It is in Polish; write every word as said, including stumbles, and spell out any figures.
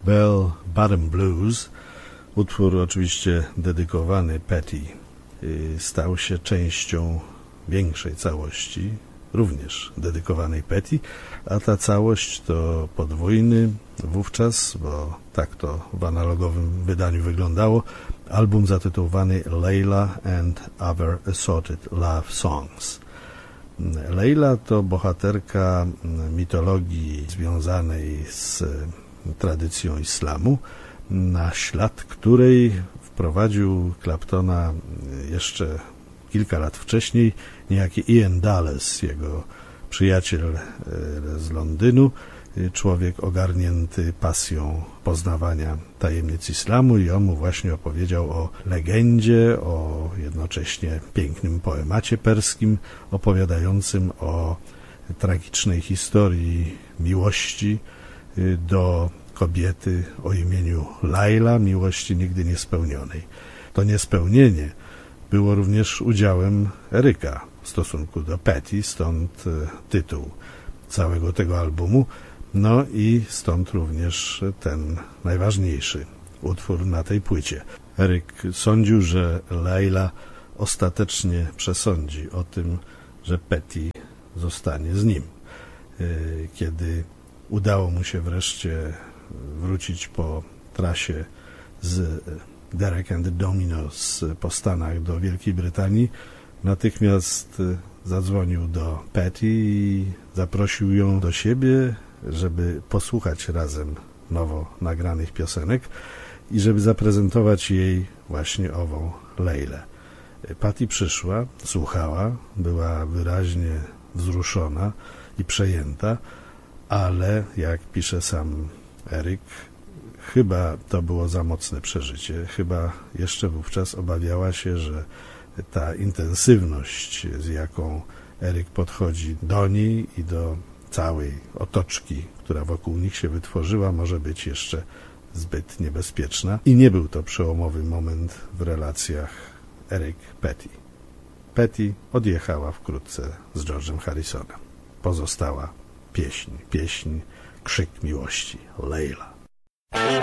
Bell Bottom Blues, utwór oczywiście dedykowany Patty, stał się częścią większej całości, również dedykowanej Patty, a ta całość to podwójny wówczas, bo tak to w analogowym wydaniu wyglądało, album zatytułowany Layla and Other Assorted Love Songs. Layla to bohaterka mitologii związanej z tradycją islamu, na ślad której wprowadził Claptona jeszcze kilka lat wcześniej niejaki Ian Dales, jego przyjaciel z Londynu, człowiek ogarnięty pasją poznawania tajemnic islamu, i on mu właśnie opowiedział o legendzie, o jednocześnie pięknym poemacie perskim opowiadającym o tragicznej historii miłości do kobiety o imieniu Laila, miłości nigdy niespełnionej. To niespełnienie było również udziałem Eryka w stosunku do Patty, stąd tytuł całego tego albumu, no i stąd również ten najważniejszy utwór na tej płycie. Eryk sądził, że Laila ostatecznie przesądzi o tym, że Patty zostanie z nim. Kiedy udało mu się wreszcie wrócić po trasie z Derek and the Dominos po Stanach do Wielkiej Brytanii, natychmiast zadzwonił do Patty i zaprosił ją do siebie, żeby posłuchać razem nowo nagranych piosenek i żeby zaprezentować jej właśnie ową Leilę. Patty przyszła, słuchała, była wyraźnie wzruszona i przejęta, ale jak pisze sam Eryk, chyba to było za mocne przeżycie. Chyba jeszcze wówczas obawiała się, że ta intensywność, z jaką Eryk podchodzi do niej i do całej otoczki, która wokół nich się wytworzyła, może być jeszcze zbyt niebezpieczna. I nie był to przełomowy moment w relacjach Eryk-Patty. Patty odjechała wkrótce z George'em Harrisonem. Pozostała pieśń, pieśń, krzyk miłości, Layla.